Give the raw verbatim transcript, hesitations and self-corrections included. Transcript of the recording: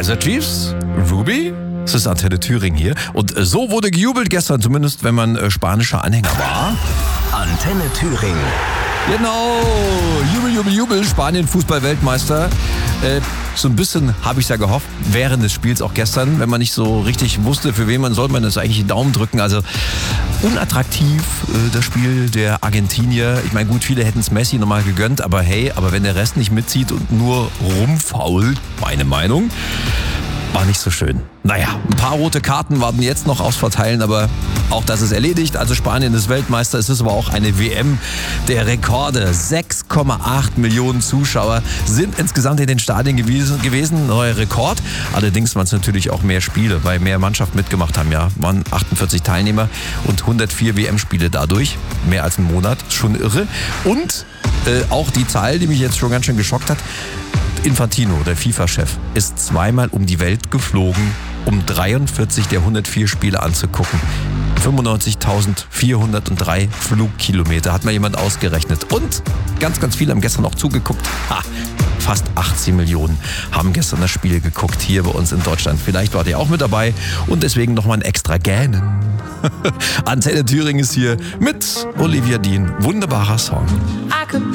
Kaiser Chiefs, Ruby. Es ist Antenne Thüringen hier. Und so wurde gejubelt gestern, zumindest wenn man äh, spanischer Anhänger war. Antenne Thüringen. Genau, Jubel, Jubel, Jubel, Spanien Fußball-Weltmeister. Äh, so ein bisschen habe ich es ja gehofft, während des Spiels auch gestern, wenn man nicht so richtig wusste, für wen man soll man das eigentlich den Daumen drücken. Also unattraktiv äh, das Spiel der Argentinier. Ich meine, gut, viele hätten es Messi nochmal gegönnt, aber hey, aber wenn der Rest nicht mitzieht und nur rumfault, meine Meinung, war nicht so schön. Naja, ein paar rote Karten warten jetzt noch aufs Verteilen, aber auch das ist erledigt. Also Spanien ist Weltmeister. Es ist aber auch eine W M der Rekorde. sechs Komma acht Millionen Zuschauer sind insgesamt in den Stadien gewesen. gewesen. Neuer Rekord. Allerdings waren es natürlich auch mehr Spiele, weil mehr Mannschaften mitgemacht haben. Ja, waren achtundvierzig Teilnehmer und hundertvier W M-Spiele dadurch. Mehr als ein Monat. Schon irre. Und äh, auch die Zahl, die mich jetzt schon ganz schön geschockt hat. Infantino, der FIFA-Chef, ist zweimal um die Welt geflogen, um dreiundvierzig der hundertvier Spiele anzugucken. fünfundneunzigtausendvierhundertdrei Flugkilometer, hat mal jemand ausgerechnet. Und ganz, ganz viele haben gestern auch zugeguckt. Ha, fast achtzehn Millionen haben gestern das Spiel geguckt, hier bei uns in Deutschland. Vielleicht wart ihr auch mit dabei und deswegen nochmal ein extra Gähnen. Antenne Thüringen ist hier mit Olivia Dean. Wunderbarer Song.